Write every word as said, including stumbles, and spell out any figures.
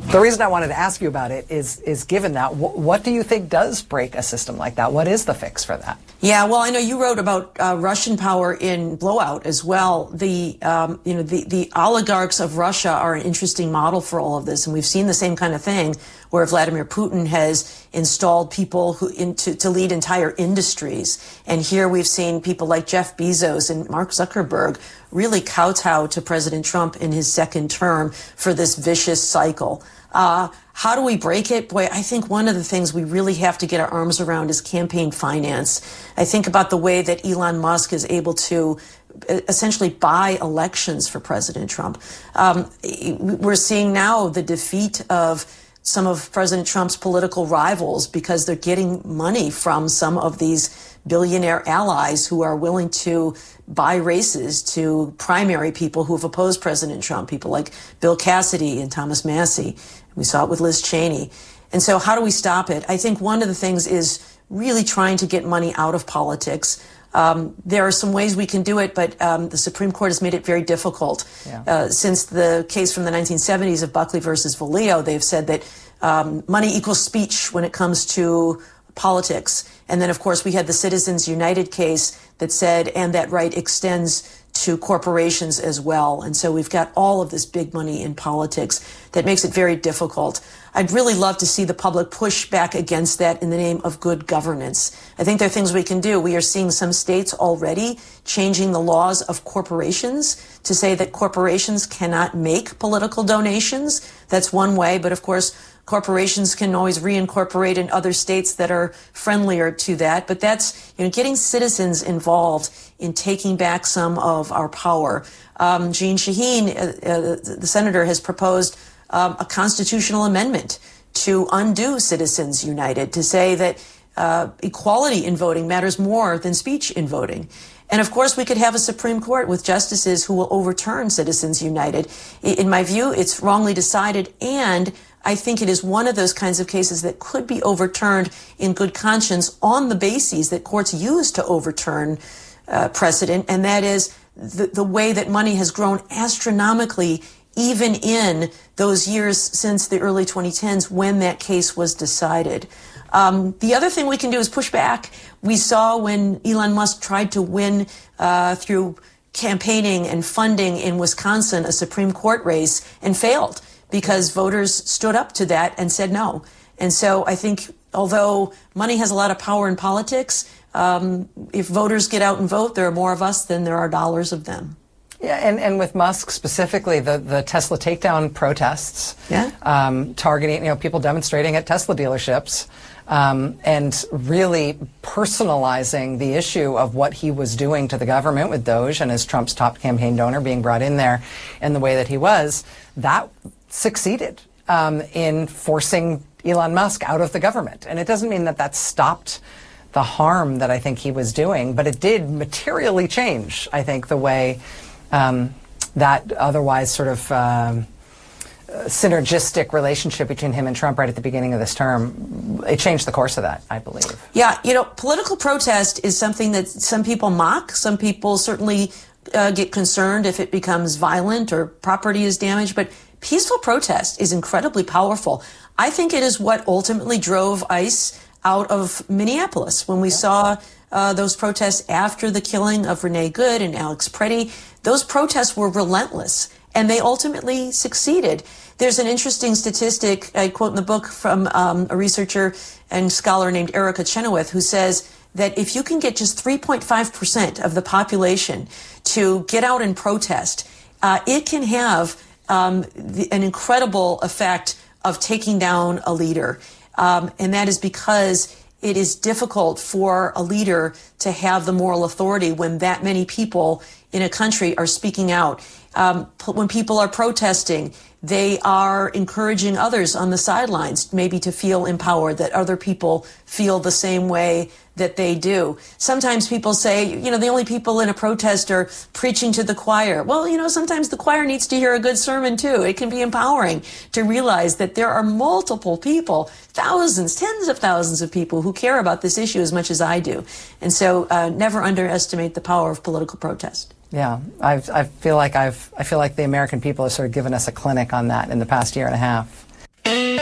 The reason I wanted to ask you about it is, is given that, wh what do you think does break a system like that? What is the fix for that? Yeah, well, I know you wrote about uh, Russian power in Blowout as well. The, um, you know, the, the oligarchs of Russia are an interesting model for all of this, and we've seen the same kind of thing where Vladimir Putin has installed people who into, to lead entire industries. And here we've seen people like Jeff Bezos and Mark Zuckerberg really kowtow to President Trump in his second term for this vicious cycle. Uh, how do we break it? Boy, I think one of the things we really have to get our arms around is campaign finance. I think about the way that Elon Musk is able to essentially buy elections for President Trump. Um, we're seeing now the defeat of some of President Trump's political rivals because they're getting money from some of these billionaire allies who are willing to buy races to primary people who have opposed President Trump, people like Bill Cassidy and Thomas Massie. We saw it with Liz Cheney. And so how do we stop it? I think one of the things is really trying to get money out of politics. Um, there are some ways we can do it, but um, the Supreme Court has made it very difficult. Yeah. Uh, since the case from the nineteen seventies of Buckley versus Valeo, they've said that um, money equals speech when it comes to politics. And then, of course, we had the Citizens United case that said, and that right extends to corporations as well. And so we've got all of this big money in politics that makes it very difficult. I'd really love to see the public push back against that in the name of good governance. I think there are things we can do. We are seeing some states already changing the laws of corporations to say that corporations cannot make political donations. That's one way. But of course, corporations can always reincorporate in other states that are friendlier to that. But that's, you know, getting citizens involved in taking back some of our power. Um, Jeanne Shaheen, uh, uh, the senator, has proposed um, a constitutional amendment to undo Citizens United, to say that uh, equality in voting matters more than speech in voting. And of course, we could have a Supreme Court with justices who will overturn Citizens United. In my view, it's wrongly decided, and I think it is one of those kinds of cases that could be overturned in good conscience on the bases that courts use to overturn uh, precedent, and that is the, the way that money has grown astronomically even in those years since the early twenty tens when that case was decided. Um, the other thing we can do is push back. We saw when Elon Musk tried to win uh, through campaigning and funding in Wisconsin a Supreme Court race and failed because voters stood up to that and said no. And so I think although money has a lot of power in politics, um, if voters get out and vote, there are more of us than there are dollars of them. Yeah, and, and with Musk specifically, the, the Tesla takedown protests, yeah. um, targeting, you know, people demonstrating at Tesla dealerships, um, and really personalizing the issue of what he was doing to the government with Doge and as Trump's top campaign donor being brought in there in the way that he was, that succeeded um, in forcing Elon Musk out of the government. And it doesn't mean that that stopped the harm that I think he was doing, but it did materially change, I think, the way Um, that otherwise sort of um, synergistic relationship between him and Trump right at the beginning of this term, it changed the course of that, I believe. Yeah, you know, political protest is something that some people mock. Some people certainly uh, get concerned if it becomes violent or property is damaged. But peaceful protest is incredibly powerful. I think it is what ultimately drove ICE out of Minneapolis when we yeah. saw uh, those protests after the killing of Renee Good and Alex Preddy. Those protests were relentless, and they ultimately succeeded. There's an interesting statistic, I quote in the book, from um, a researcher and scholar named Erica Chenoweth, who says that if you can get just three point five percent of the population to get out and protest, uh, it can have um, the, an incredible effect of taking down a leader. Um, and that is because it is difficult for a leader to have the moral authority when that many people in a country are speaking out. Um, when people are protesting, they are encouraging others on the sidelines maybe to feel empowered, that other people feel the same way that they do. Sometimes people say, you know, the only people in a protest are preaching to the choir. Well, you know, sometimes the choir needs to hear a good sermon too. It can be empowering to realize that there are multiple people, thousands, tens of thousands of people who care about this issue as much as I do. And so uh, never underestimate the power of political protest. Yeah, I've, I feel like I've, I feel like the American people have sort of given us a clinic on that in the past year and a half.